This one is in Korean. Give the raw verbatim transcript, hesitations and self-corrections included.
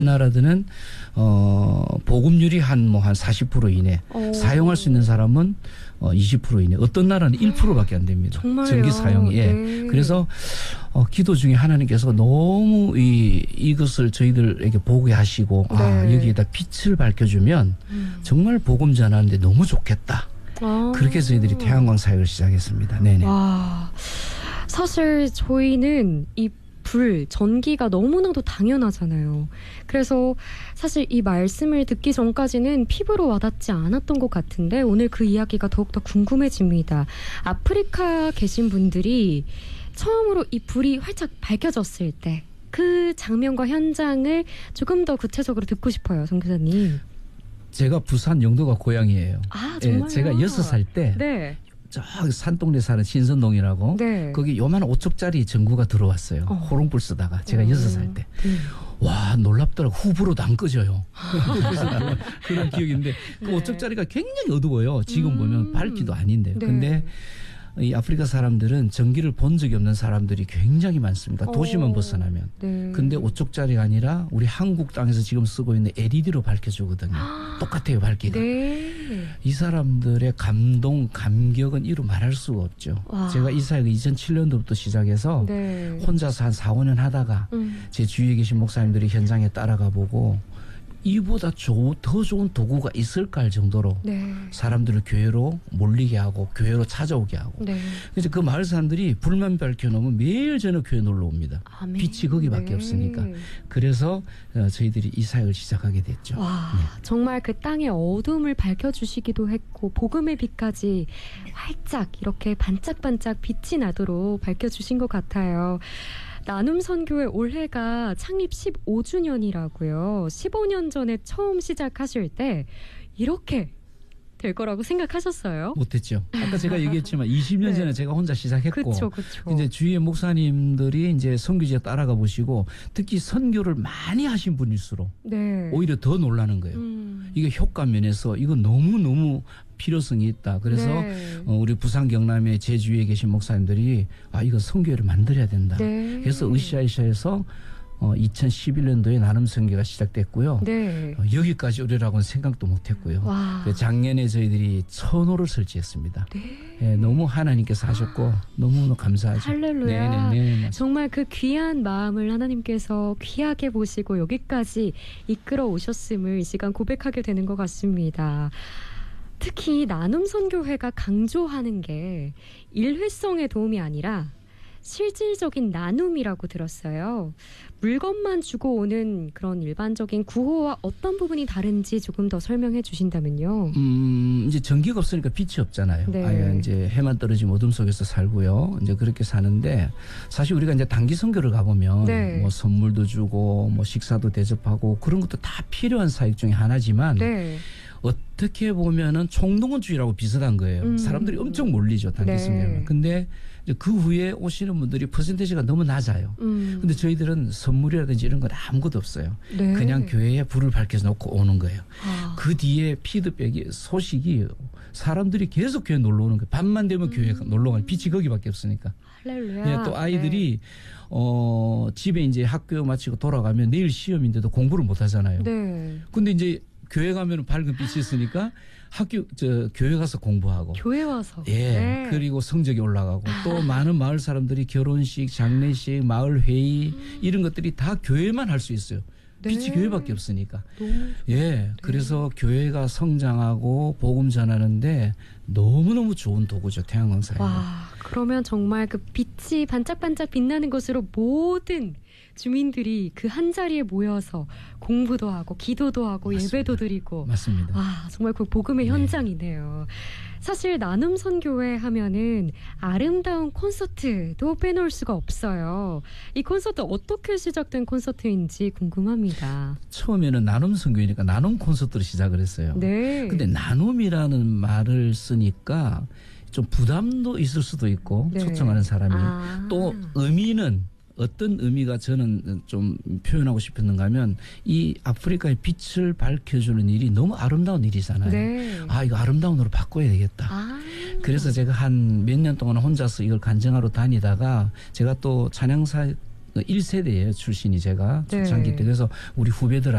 나라들은 어 보급률이 한 뭐 한 사십 퍼센트 이내, 오. 사용할 수 있는 사람은 어 이십 퍼센트 이내, 어떤 나라는 일 퍼센트밖에 안 됩니다. 정말요? 전기 사용이. 예. 네. 그래서 어 기도 중에 하나님께서 너무 이 이것을 저희들에게 보게 하시고 네. 아 여기에다 빛을 밝혀주면 음. 정말 복음 전하는데 너무 좋겠다. 아. 그렇게 저희들이 태양광 사역을 시작했습니다. 네네. 와, 사실 저희는 이 불, 전기가 너무나도 당연하잖아요. 그래서 사실 이 말씀을 듣기 전까지는 피부로 와닿지 않았던 것 같은데 오늘 그 이야기가 더욱더 궁금해집니다. 아프리카 계신 분들이 처음으로 이 불이 활짝 밝혀졌을 때 그 장면과 현장을 조금 더 구체적으로 듣고 싶어요, 선교사님. 제가 부산 영도가 고향이에요. 아, 예, 정말요? 제가 여섯 살 때 네. 저 산동네 사는 신선동이라고 네. 거기 요만한 오쪽짜리 전구가 들어왔어요. 어. 호롱불 쓰다가 제가 여섯 살 때. 음. 와, 놀랍더라고. 후불어도 안 꺼져요. 그래서 그런, 그런 기억인데 그 네. 오쪽짜리가 굉장히 어두워요. 지금 음. 보면 밝기도 아닌데. 네. 근데 이 아프리카 사람들은 전기를 본 적이 없는 사람들이 굉장히 많습니다. 도시만 어. 벗어나면. 네. 근데 오쪽짜리가 아니라 우리 한국 땅에서 지금 쓰고 있는 엘이디로 밝혀주거든요. 똑같아요, 밝기가. 네. 이 사람들의 감동, 감격은 이루 말할 수가 없죠. 와. 제가 이 사역을 이천칠 년도부터 시작해서 네. 혼자서 한 사, 오 년 하다가 음. 제 주위에 계신 목사님들이 현장에 따라가 보고 이보다 조, 더 좋은 도구가 있을까 할 정도로 네. 사람들을 교회로 몰리게 하고 교회로 찾아오게 하고. 네. 그래서 그 마을 사람들이 불만 밝혀놓으면 매일 저녁 교회 놀러 옵니다. 아멘. 빛이 거기밖에 네. 없으니까. 그래서 어, 저희들이 이 사역을 시작하게 됐죠. 와, 네. 정말 그 땅의 어둠을 밝혀주시기도 했고 복음의 빛까지 활짝 이렇게 반짝반짝 빛이 나도록 밝혀주신 것 같아요. 나눔선교회 올해가 창립 십오 주년이라고요. 십오 년 전에 처음 시작하실 때 이렇게 될 거라고 생각하셨어요? 못했죠. 아까 제가 얘기했지만 이십 년 네. 전에 제가 혼자 시작했고, 그렇죠, 그렇죠. 이제 주위의 목사님들이 이제 선교지에 따라가 보시고, 특히 선교를 많이 하신 분일수록 네. 오히려 더 놀라는 거예요. 음. 이게 효과 면에서 이거 너무 너무 필요성이 있다. 그래서 네. 어, 우리 부산 경남의 제 주위에 계신 목사님들이 아 이거 선교회를 만들어야 된다. 네. 그래서 으쌰으쌰해서 어, 이천십일 년도에 나눔 선교가 시작됐고요. 네. 어, 여기까지 오리라고는 생각도 못했고요. 와. 그 작년에 저희들이 천호를 설치했습니다. 네. 예, 너무 하나님께서 하셨고 너무너무 감사하죠. 할렐루야. 네네, 네, 정말 그 귀한 마음을 하나님께서 귀하게 보시고 여기까지 이끌어 오셨음을 이 시간 고백하게 되는 것 같습니다. 특히 나눔선교회가 강조하는 게 일회성의 도움이 아니라 실질적인 나눔이라고 들었어요. 물건만 주고 오는 그런 일반적인 구호와 어떤 부분이 다른지 조금 더 설명해 주신다면요. 음, 이제 전기가 없으니까 빛이 없잖아요. 네. 아예 이제 해만 떨어지면 어둠 속에서 살고요. 이제 그렇게 사는데 사실 우리가 이제 단기 선교를 가보면 네. 뭐 선물도 주고 뭐 식사도 대접하고 그런 것도 다 필요한 사역 중에 하나지만 네. 어떻게 보면은 총동원주의라고 비슷한 거예요. 음. 사람들이 엄청 몰리죠. 단기 네. 선교는. 근데 이제 그 후에 오시는 분들이 퍼센테이지가 너무 낮아요. 음. 근데 저희들은 선물이라든지 이런 건 아무것도 없어요. 네. 그냥 교회에 불을 밝혀서 놓고 오는 거예요. 아. 그 뒤에 피드백이 소식이 사람들이 계속 교회 놀러 오는 거예요. 밤만 되면 음. 교회 놀러 가는 빛이 거기밖에 없으니까. 할렐루야. 예, 또 아이들이 어 집에 이제 학교 마치고 돌아가면 내일 시험인데도 공부를 못 하잖아요. 네. 근데 이제 교회 가면 밝은 빛이 있으니까 학교 저 교회 가서 공부하고. 교회 와서. 예. 네. 그리고 성적이 올라가고 또 많은 마을 사람들이 결혼식, 장례식, 마을 회의 음. 이런 것들이 다 교회만 할 수 있어요. 네. 빛이 교회밖에 없으니까. 너무 예. 그래서 교회가 성장하고 복음 전하는데 너무너무 좋은 도구죠. 태양광 사역. 와, 그러면 정말 그 빛이 반짝반짝 빛나는 곳으로 모든 주민들이 그 한 자리에 모여서 공부도 하고 기도도 하고 맞습니다. 예배도 드리고. 맞습니다. 아, 정말 그 복음의 네. 현장이네요. 사실 나눔선교회 하면은 아름다운 콘서트도 빼놓을 수가 없어요. 이 콘서트 어떻게 시작된 콘서트인지 궁금합니다. 처음에는 나눔 선교니까 나눔 콘서트로 시작을 했어요. 네. 근데 나눔이라는 말을 쓰니까 좀 부담도 있을 수도 있고 네. 초청하는 사람이 아. 또 의미는 어떤 의미가 저는 좀 표현하고 싶었는가 하면 이 아프리카의 빛을 밝혀주는 일이 너무 아름다운 일이잖아요. 네. 아 이거 아름다운으로 바꿔야 되겠다. 아. 그래서 제가 한 몇 년 동안 혼자서 이걸 간증하러 다니다가 제가 또 찬양사 일 세대예요. 출신이 제가 네. 초창기 때. 그래서 우리 후배들